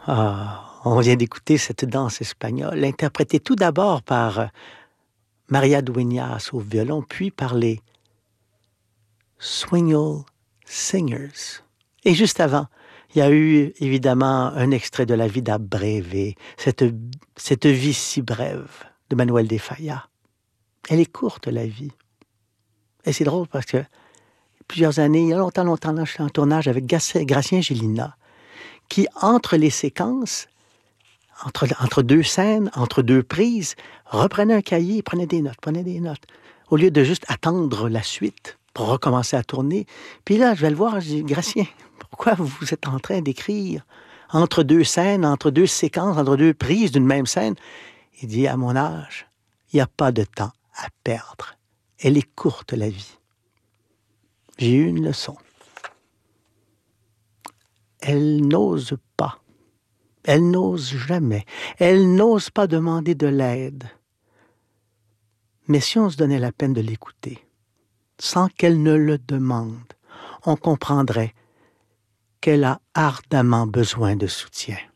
On vient d'écouter cette danse espagnole, interprétée tout d'abord par Maria Dueñas au violon, puis par les Swingle Singers. Et juste avant, il y a eu évidemment un extrait de La Vida Breve, cette vie si brève de Manuel de Falla. Elle est courte, la vie. Et c'est drôle parce que plusieurs années, il y a longtemps, là, je suis en tournage avec Gracien Gélina, qui, entre les séquences, entre deux scènes, entre deux prises, reprenait un cahier et prenait des notes. Au lieu de juste attendre la suite pour recommencer à tourner. Puis là, je vais le voir, je dis, Gracien, pourquoi vous êtes en train d'écrire entre deux scènes, entre deux séquences, entre deux prises d'une même scène? Il dit, à mon âge, il n'y a pas de temps à perdre. Elle est courte, la vie. J'ai eu une leçon. Elle n'ose pas. Elle n'ose jamais. Elle n'ose pas demander de l'aide. Mais si on se donnait la peine de l'écouter, sans qu'elle ne le demande, on comprendrait qu'elle a ardemment besoin de soutien.